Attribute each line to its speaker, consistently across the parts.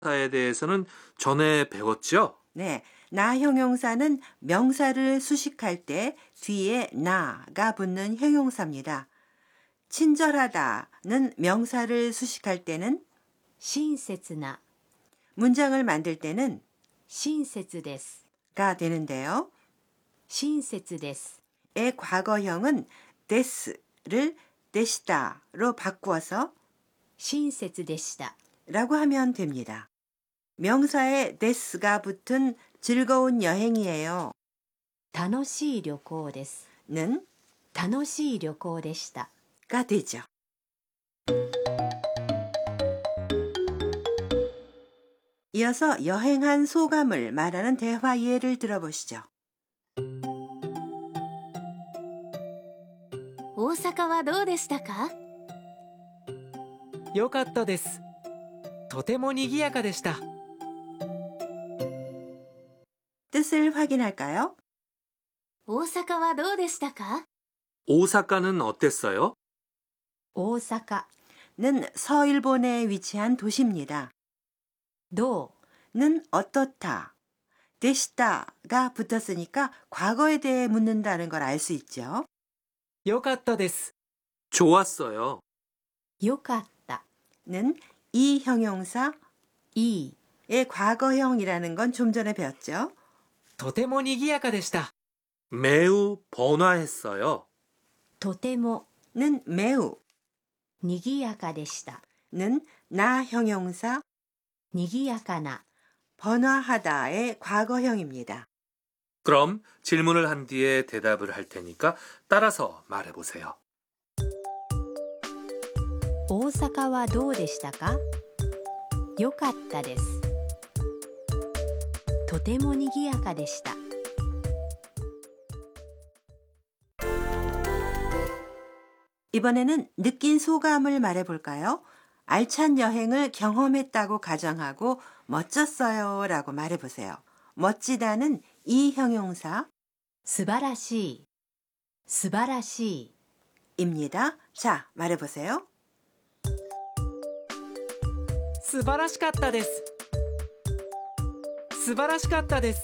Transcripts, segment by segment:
Speaker 1: 사에 대해서는 전에 배웠죠?
Speaker 2: 네, 나 형용사는 명사를 수식할 때 뒤에 나가 붙는 형용사입니다. 친절하다는 명사를 수식할 때는
Speaker 3: 親切な
Speaker 2: 문장을 만들 때는
Speaker 3: 親切です
Speaker 2: 가 되는데요.
Speaker 3: 親切です
Speaker 2: 의 과거형은 데스를 데시다로 바꾸어서
Speaker 3: 親切でした
Speaker 2: 라고 하면 됩니다. 명사에 데스가 붙은 즐거운 여행이에요.
Speaker 3: 楽しい旅行です
Speaker 2: 는
Speaker 3: 楽しい旅行でした
Speaker 2: 가 되죠. 이어서 여행한 소감을 말하는 대화 예를 들어보시죠.
Speaker 3: 大阪はどうでしたか
Speaker 4: よかったです。とても賑やかでした。
Speaker 2: 뜻을 확인할까요?
Speaker 3: 大阪はどうでしたか
Speaker 1: 오사카는 어땠어요?
Speaker 3: 大阪
Speaker 2: 는 서일본에 위치한 도시입니다.
Speaker 3: ど
Speaker 2: 는 어떻다, 데시다가 붙었으니까 과거에 대해 묻는다는 걸 알 수 있죠.
Speaker 4: よかったです。
Speaker 1: 좋았어요.
Speaker 3: うよかった
Speaker 2: 는 이 형용사
Speaker 3: いい
Speaker 2: 의 과거형이라는 건 좀 전에 배웠죠.
Speaker 4: とても賑やかでした。
Speaker 1: 매우 번화했어요.
Speaker 3: とても
Speaker 2: 는 매우
Speaker 3: にぎやかでした
Speaker 2: 는 나 형용사
Speaker 3: にぎやかな
Speaker 2: 번화하다의 과거형입니다.
Speaker 1: 그럼 질문을 한 뒤에 대답을 할 테니까 따라서 말해보세요.
Speaker 3: 大阪はどうでしたかよかったですとてもにぎやかでした
Speaker 2: 이번에는 느낀 소감을 말해볼까요? 알찬 여행을 경험했다고 가정하고 멋졌어요 라고 말해보세요. 멋지다는 이 형용사
Speaker 3: 素晴らしい素晴らしい
Speaker 2: 입니다. 자, 말해보세요.
Speaker 4: 素晴らしかったです。素晴らしかったです。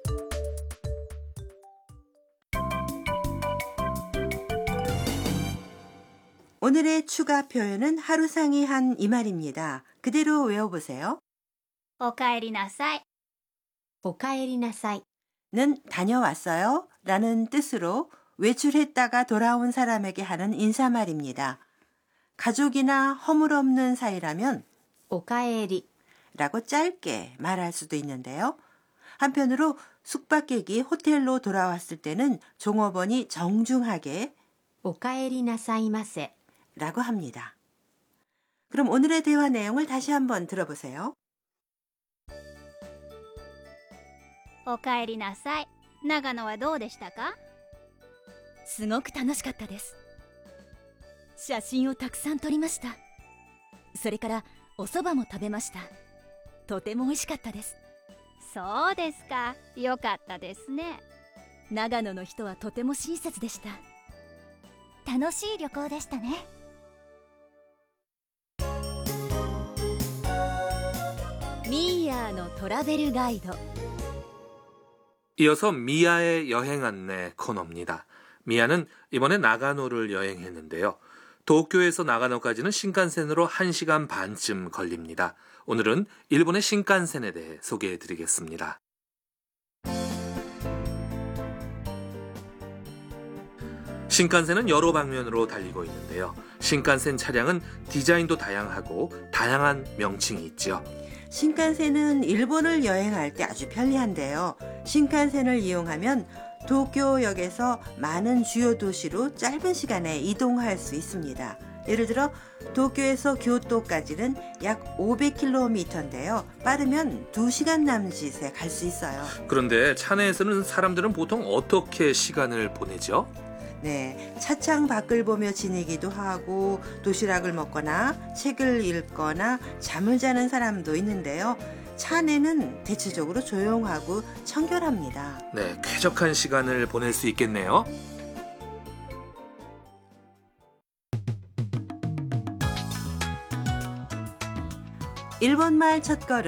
Speaker 2: 오늘의 추가 표현은 하루상이 한 이 말입니다. 그대로 외워보세요.
Speaker 5: おかえりなさい。
Speaker 3: おかえりなさい
Speaker 2: 는 다녀왔어요 라는 뜻으로 외출했다가 돌아온 사람에게 하는 인사말입니다. 가족이나 허물없는 사이라면
Speaker 3: おかえり
Speaker 2: 라고 짧게 말할 수도 있는데요. 한편으로 숙박객이 호텔로 돌아왔을 때는 종업원이 정중하게
Speaker 3: おかえりなさいませ
Speaker 2: 라고 합니다. 그럼 오늘의 대화 내용을 다시 한번 들어보세요.
Speaker 5: おかえりなさい。長野はどうでしたか？
Speaker 6: すごく楽しかったです。写真をたくさん撮りました。それからお蕎麦も食べました。とても美味しかったです。
Speaker 5: そうですか。よかったですね。
Speaker 6: 長野の人はとても親切でした。楽しい旅行でしたね。ミーヤーのトラベルガイド。
Speaker 1: 이어서 미아의 여행 안내 코너입니다. 미아는 이번에 나가노를 여행했는데요. 도쿄에서 나가노까지는 신칸센으로 1시간 반쯤 걸립니다. 오늘은 일본의 신칸센에 대해 소개해 드리겠습니다. 신칸센은 여러 방면으로 달리고 있는데요. 신칸센 차량은 디자인도 다양하고 다양한 명칭이 있죠.
Speaker 2: 신칸센은 일본을 여행할 때 아주 편리한데요. 신칸센을 이용하면 도쿄역에서 많은 주요 도시로 짧은 시간에 이동할 수 있습니다. 예를 들어 도쿄에서 교토까지는 약 500km인데요. 빠르면 2시간 남짓에 갈 수 있어요.
Speaker 1: 그런데 차 내에서는 사람들은 보통 어떻게 시간을 보내죠?
Speaker 2: 네, 차창 밖을 보며 지내기도 하고 도시락을 먹거나 책을 읽거나 잠을 자는 사람도 있는데요. 차 안에는 대체적으로 조용하고 청결합니다.
Speaker 1: 네, 쾌적한 시간을 보낼 수 있겠네요.
Speaker 2: 일본말 첫걸음